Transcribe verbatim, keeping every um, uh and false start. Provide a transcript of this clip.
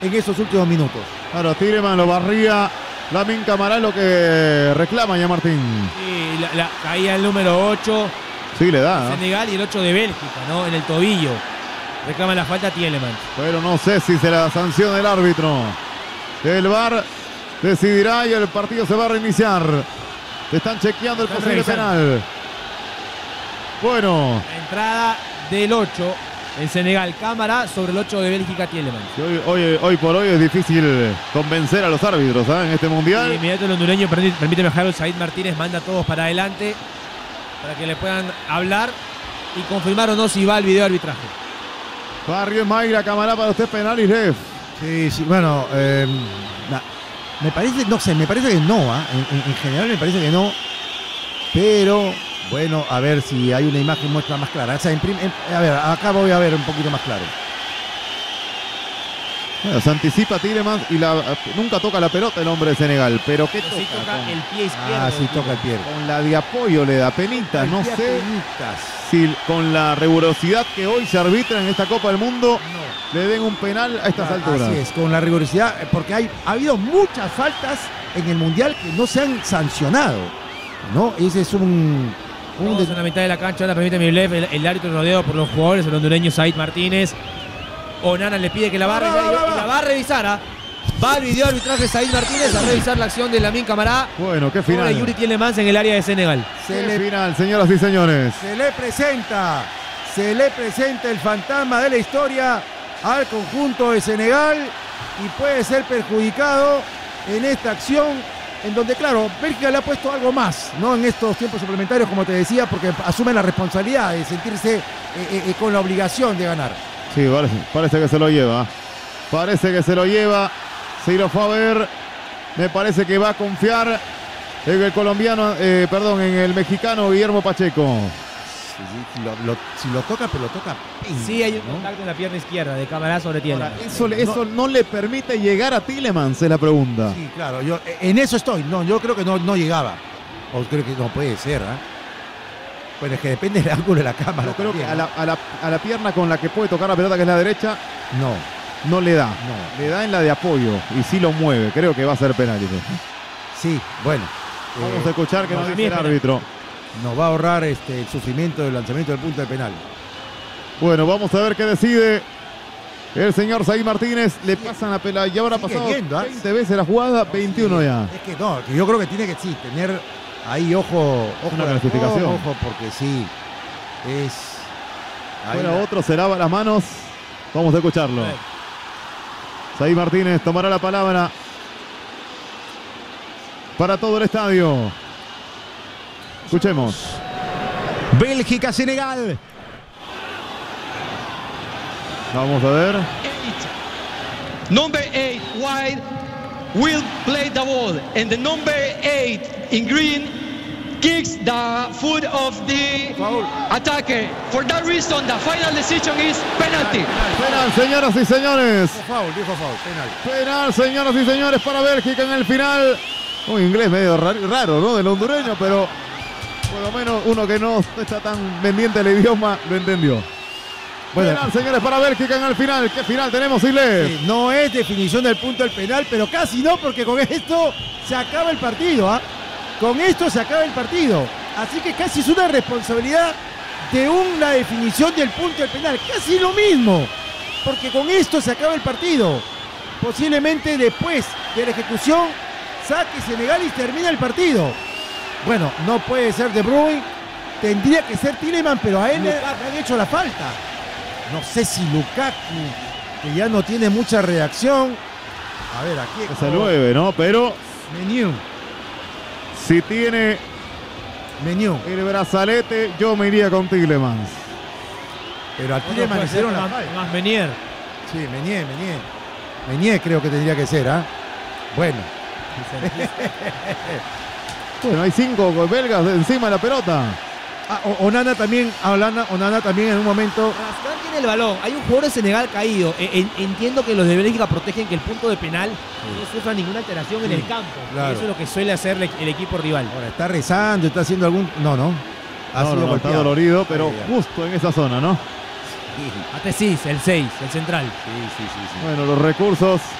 en esos últimos minutos. Claro, Tielemans lo barría. Lamine Camara es lo que reclama ya Martín. Sí, la, la, caía el número ocho. Sí, le da. ¿no? Senegal y el ocho de Bélgica, ¿no? En el tobillo. Reclama la falta Tielemans. Pero no sé si se la sanciona el árbitro. El V A R decidirá y el partido se va a reiniciar. Están chequeando el Están posible revisando. penal. Bueno. La entrada del ocho en Senegal. Cámara sobre el ocho de Bélgica Tielemans. Hoy, hoy, hoy por hoy es difícil convencer a los árbitros ¿eh? en este mundial. Y inmediato el hondureño, permíteme dejarlo, Said Martínez manda a todos para adelante para que le puedan hablar y confirmar o no si va al video de arbitraje. Barrio Mayra, Camara para usted penal y ref. Sí, sí, bueno, eh, na, me parece, no sé, me parece que no, ¿eh? en, en, en general me parece que no, pero bueno, a ver si hay una imagen muestra más clara. O sea, en prim, en, a ver, acá voy a ver un poquito más claro. Bueno, se anticipa Tielemans y la, nunca toca la pelota el hombre de Senegal, pero ¿qué Pero toca? sí toca con, el pie izquierdo. Ah, sí toca el pie. con la de apoyo le da penita, no sé Penitas. si con la rigurosidad que hoy se arbitra en esta Copa del Mundo No. le den un penal a estas Ah, alturas. Así es, con la rigurosidad, porque hay, ha habido muchas faltas en el Mundial que no se han sancionado, ¿no? Ese es un... un Todos en la mitad de la cancha, ahora permite Miblev, el, el árbitro rodeado por los jugadores, el hondureño Said Martínez. Onana le pide que la va a revisar y, y la va a revisar. ¿ah? Va al video arbitraje Said Martínez a revisar la acción de Lamine Camara. Bueno, qué Sobre final. Yuri Tielemans en el área de Senegal. se, Qué le, final, señoras y señores. se le presenta, se le presenta el fantasma de la historia al conjunto de Senegal y puede ser perjudicado en esta acción en donde, claro, Bélgica le ha puesto algo más, ¿no? En estos tiempos suplementarios, como te decía, porque asume la responsabilidad de sentirse eh, eh, con la obligación de ganar. Sí, parece, parece que se lo lleva. Parece que se lo lleva. Si lo fue a ver, me parece que va a confiar en el colombiano, eh, perdón, en el mexicano Guillermo Pacheco. Si lo, lo, si lo toca, pero lo toca. Sí, hay un ¿no? contacto en la pierna izquierda de Camara sobre Tielemans. Ahora, eso, eso no le permite llegar a Tielemans, es la pregunta. Sí, claro, yo en eso estoy. No, yo creo que no, no llegaba. O creo que no puede ser, ¿ah? ¿eh? Bueno, es que depende del ángulo de la cámara. Yo creo también, que a la, a, la, a la pierna con la que puede tocar la pelota, que es la derecha, No, no le da. no. Le da en la de apoyo y sí lo mueve. Creo que va a ser penal. Sí, bueno. Vamos eh, a escuchar que no, nos para dice mí el es penal. árbitro. Nos va a ahorrar este, el sufrimiento del lanzamiento del punto de penal. Bueno, vamos a ver qué decide el señor Said Martínez. Le pasan la pelota. Ya habrá Sigue pasado yendo, ¿ah? veinte veces la jugada, veintiuno ya. Es que no, que yo creo que tiene que sí, tener ahí ojo, ojo, Una de halcón, clasificación. ojo, porque sí, es... ahí Bueno, la- otro se lava las manos. Vamos a escucharlo. Said Martínez tomará la palabra para todo el estadio. Escuchemos. Bélgica-Senegal. Vamos a ver. Number eight wide will play the ball, and the number eight in green kicks the foot of the Foul. attacker. For that reason, the final decision is penalty. Penal, señoras y señores. Dijo foul, dijo foul, penal. Penal, señoras y señores, para Bélgica en el final. Un inglés medio raro, raro, ¿no? Del hondureño, pero por lo menos uno que no está tan pendiente del idioma lo entendió. Bueno, Penal, señores, para Bélgica en el final. ¿Qué final tenemos, Iglesias? sí, no es definición del punto del penal, pero casi no, porque con esto se acaba el partido, ¿ah? Con esto se acaba el partido. Así que casi es una responsabilidad de una definición del punto del penal. Casi lo mismo, porque con esto se acaba el partido. Posiblemente después de la ejecución saque Senegal y termina el partido. Bueno, no puede ser De Bruyne, tendría que ser Tielemans, pero a él le han hecho la falta. No sé si Lukaku, que ya no tiene mucha reacción. A ver, aquí Es el nueve, ¿no? Pero Menu, si tiene Menu. el brazalete, yo me iría con Tielemans. Pero a Otro Tielemans puede le ser hicieron la más, falta. más Menier. Sí, Menier, Menier. Menier creo que tendría que ser, ¿ah? Bueno. Bueno, hay cinco belgas encima de la pelota. Ah, O- Onana también, ah, Onana, Onana también en un momento. Senegal tiene el balón. Hay un jugador de Senegal caído. E- en- entiendo que los de Bélgica protegen que el punto de penal no sufra ninguna alteración en Sí, el campo. claro. Eso es lo que suele hacer el, el equipo rival. Ahora está rezando, está haciendo algún. No, no. Ha No, sido no, no, está golpeado. dolorido, pero Ahí, ya. justo en esa zona, ¿no? Atesis, el seis, el central. Sí, sí, sí, sí. Bueno, los recursos